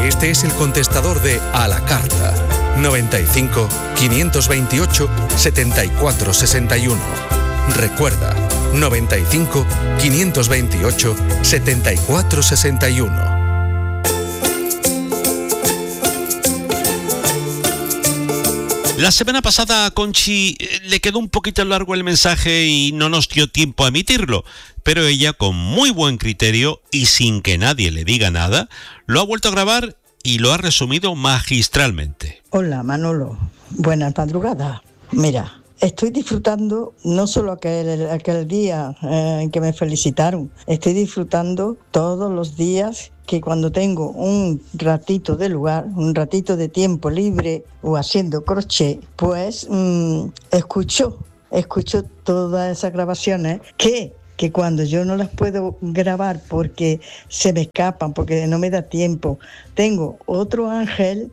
Este es el contestador de A la Carta. 95 528 74 61. Recuerda, 95 528 74 61. La semana pasada a Conchi le quedó un poquito largo el mensaje y no nos dio tiempo a emitirlo, pero ella, con muy buen criterio y sin que nadie le diga nada, lo ha vuelto a grabar y lo ha resumido magistralmente. Hola Manolo, buenas madrugadas. Mira, estoy disfrutando no solo aquel día en que me felicitaron, estoy disfrutando todos los días que cuando tengo un ratito de lugar, un ratito de tiempo libre o haciendo crochet, pues escucho todas esas grabaciones que cuando yo no las puedo grabar porque se me escapan, porque no me da tiempo, tengo otro ángel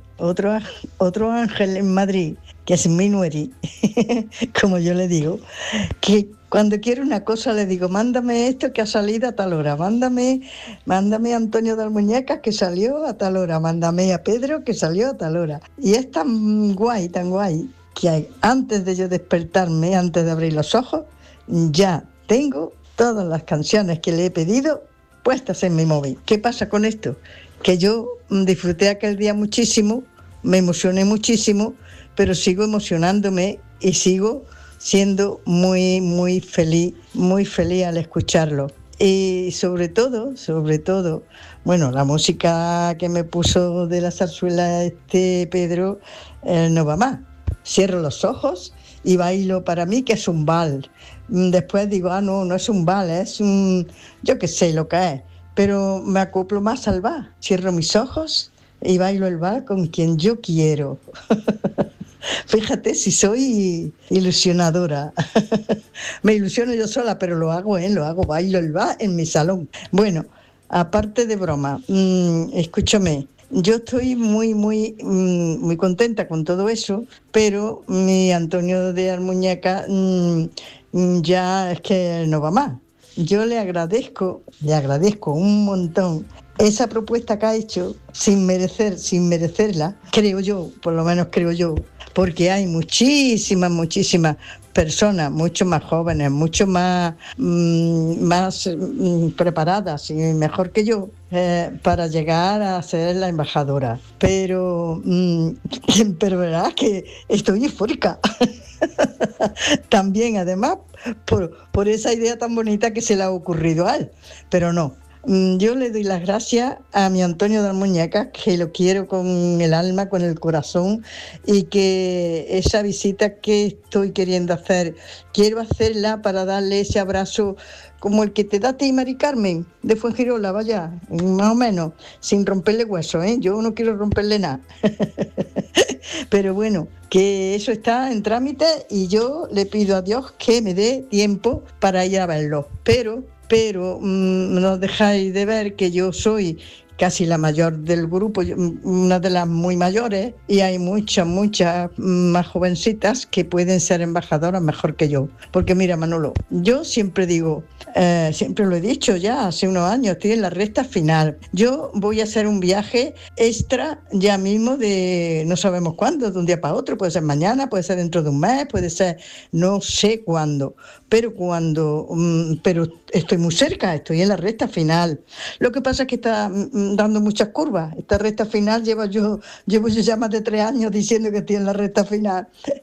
en Madrid, que es mi nueri, como yo le digo, que cuando quiero una cosa le digo, mándame esto que ha salido a tal hora, mándame a Antonio de Almuñécar que salió a tal hora, mándame a Pedro que salió a tal hora. Y es tan guay, que antes de yo despertarme, antes de abrir los ojos, ya tengo todas las canciones que le he pedido puestas en mi móvil. ¿Qué pasa con esto? Que yo disfruté aquel día muchísimo, me emocioné muchísimo, pero sigo emocionándome y sigo siendo muy, muy feliz al escucharlo. Y sobre todo, bueno, la música que me puso de la zarzuela Pedro no va más. Cierro los ojos y bailo para mí, que es un vals. Después digo, no es un vals, es yo qué sé lo que es, pero me acoplo más al vals. Cierro mis ojos y bailo el vals con quien yo quiero. Fíjate si soy ilusionadora. Me ilusiono yo sola, pero lo hago, bailo el vals en mi salón. Bueno, aparte de broma, escúchame, yo estoy muy contenta con todo eso, pero mi Antonio de Almuñécar ya es que no va más. Yo le agradezco un montón esa propuesta que ha hecho sin merecerla, creo yo, por lo menos creo yo, porque hay muchísimas personas, mucho más jóvenes, mucho más preparadas y mejor que yo para llegar a ser la embajadora. Pero verdad que estoy eufórica. También, además, por esa idea tan bonita que se le ha ocurrido a él. Pero no. Yo le doy las gracias a mi Antonio de Almuñécar, que lo quiero con el alma, con el corazón, y que esa visita que estoy queriendo hacer, quiero hacerla para darle ese abrazo como el que te da a ti, Mari Carmen, de Fuengirola, vaya, más o menos, sin romperle huesos, ¿eh? Yo no quiero romperle nada. Pero bueno, que eso está en trámite y yo le pido a Dios que me dé tiempo para ir a verlo. Pero no dejáis de ver que yo soy casi la mayor del grupo, una de las muy mayores, y hay muchas más jovencitas que pueden ser embajadoras mejor que yo. Porque mira, Manolo, yo siempre digo, siempre lo he dicho ya hace unos años, estoy en la recta final. Yo voy a hacer un viaje extra ya mismo de no sabemos cuándo, de un día para otro, puede ser mañana, puede ser dentro de un mes, puede ser no sé cuándo, pero estoy muy cerca, estoy en la recta final. Lo que pasa es que está dando muchas curvas. Esta recta final llevo yo ya más de 3 años diciendo que estoy en la recta final.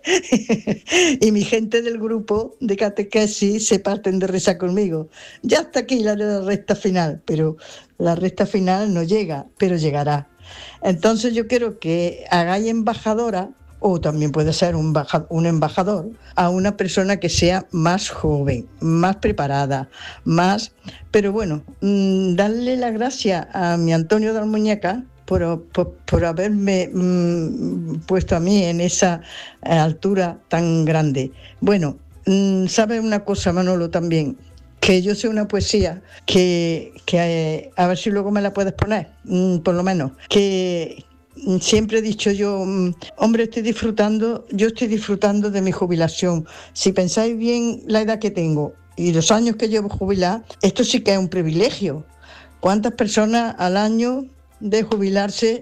Y mi gente del grupo de catequesis se parten de risa conmigo. Ya está aquí la recta final, pero la recta final no llega, pero llegará. Entonces yo quiero que hagáis embajadora, o también puede ser un embajador, a una persona que sea más joven, más preparada, pero bueno, darle las gracias a mi Antonio de Almuñécar por haberme puesto a mí en esa altura tan grande. Bueno, ¿sabes una cosa, Manolo, también? Que yo sé una poesía que a ver si luego me la puedes poner, por lo menos, que siempre he dicho yo, hombre, estoy disfrutando de mi jubilación. Si pensáis bien la edad que tengo y los años que llevo jubilada, esto sí que es un privilegio. ¿Cuántas personas al año de jubilarse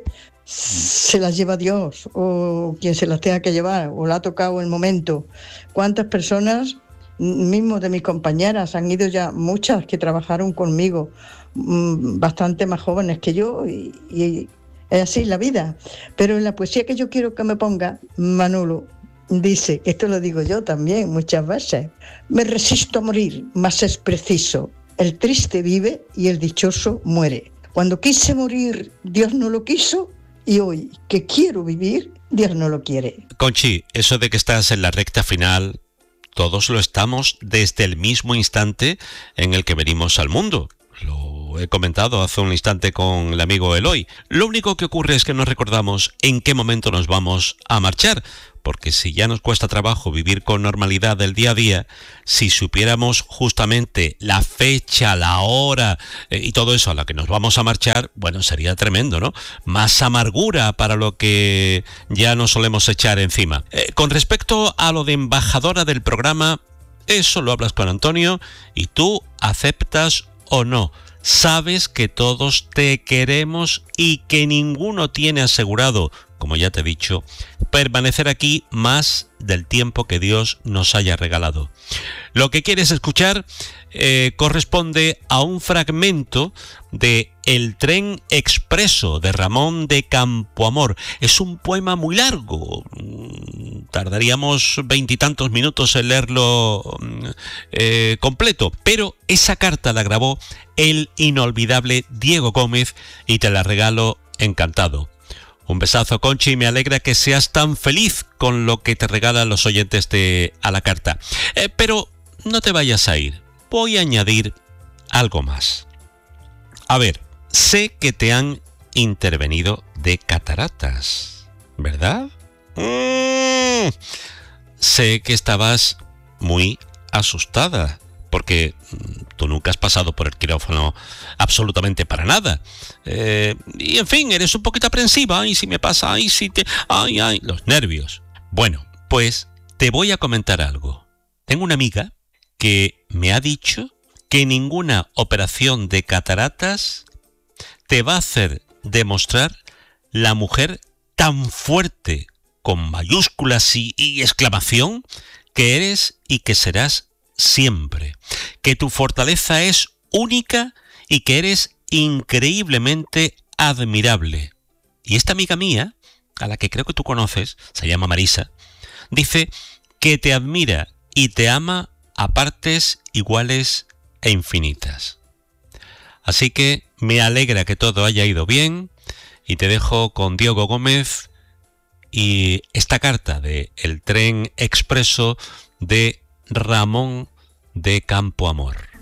se las lleva Dios o quien se las tenga que llevar o le ha tocado el momento. ¿Cuántas personas, mismo de mis compañeras, han ido ya, muchas que trabajaron conmigo, bastante más jóvenes que yo y es así la vida? Pero en la poesía que yo quiero que me ponga, Manolo dice, esto lo digo yo también muchas veces: me resisto a morir, mas es preciso, el triste vive y el dichoso muere. Cuando quise morir, Dios no lo quiso, y hoy que quiero vivir, Dios no lo quiere. Conchi, eso de que estás en la recta final, todos lo estamos desde el mismo instante en el que venimos al mundo. Lo he comentado hace un instante con el amigo Eloy. Lo único que ocurre es que no recordamos en qué momento nos vamos a marchar, porque si ya nos cuesta trabajo vivir con normalidad el día a día, si supiéramos justamente la fecha, la hora y todo eso a la que nos vamos a marchar, bueno, sería tremendo, ¿no? Más amargura para lo que ya nos solemos echar encima. Con respecto a lo de embajadora del programa, eso lo hablas con Antonio y tú aceptas o no. Sabes que todos te queremos y que ninguno tiene asegurado, como ya te he dicho, permanecer aquí más del tiempo que Dios nos haya regalado. Lo que quieres escuchar corresponde a un fragmento de El tren expreso de Ramón de Campoamor. Es un poema muy largo, tardaríamos 20 y tantos minutos en leerlo completo, pero esa carta la grabó el inolvidable Diego Gómez y te la regalo encantado. Un besazo, Conchi, y me alegra que seas tan feliz con lo que te regalan los oyentes de A la Carta. Pero no te vayas a ir, voy a añadir algo más. A ver, sé que te han intervenido de cataratas, ¿verdad? Sé que estabas muy asustada, porque tú nunca has pasado por el quirófano absolutamente para nada. Y en fin, eres un poquito aprensiva. Ay, si me pasa, ay, si te... Ay, los nervios. Bueno, pues te voy a comentar algo. Tengo una amiga que me ha dicho que ninguna operación de cataratas te va a hacer demostrar la mujer tan fuerte, con mayúsculas y exclamación, que eres y que serás siempre, que tu fortaleza es única y que eres increíblemente admirable. Y esta amiga mía, a la que creo que tú conoces, se llama Marisa, dice que te admira y te ama a partes iguales e infinitas. Así que me alegra que todo haya ido bien y te dejo con Diego Gómez y esta carta de El tren expreso de Ramón de Campoamor.